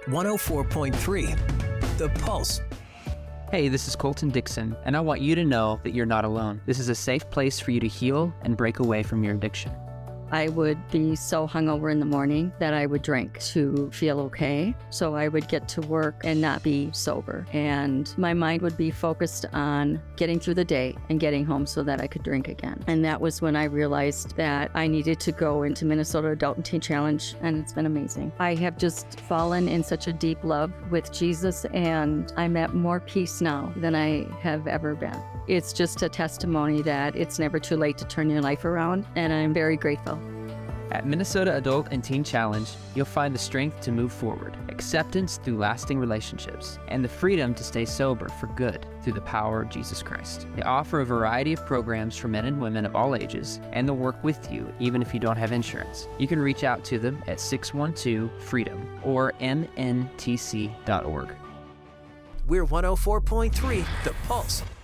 104.3 The Pulse. Hey, this is Colton Dixon, and I want you to know that you're not alone. This is a safe place for you to heal and break away from your addiction. I would be so hungover in the morning that I would drink to feel okay. So I would get to work and not be sober. And my mind would be focused on getting through the day and getting home so that I could drink again. And that was when I realized that I needed to go into Minnesota Adult and Teen Challenge, and it's been amazing. I have just fallen in such a deep love with Jesus, and I'm at more peace now than I have ever been. It's just a testimony that it's never too late to turn your life around, and I'm very grateful. At Minnesota Adult and Teen Challenge, you'll find the strength to move forward, acceptance through lasting relationships, and the freedom to stay sober for good through the power of Jesus Christ. They offer a variety of programs for men and women of all ages, and they'll work with you even if you don't have insurance. You can reach out to them at 612-FREEDOM or mntc.org. We're 104.3 The Pulse.